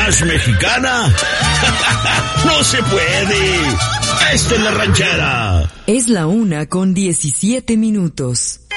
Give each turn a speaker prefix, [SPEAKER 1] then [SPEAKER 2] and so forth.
[SPEAKER 1] más mexicana? ¡No se puede! ¡Esta es la ranchera!
[SPEAKER 2] Es la 1:17.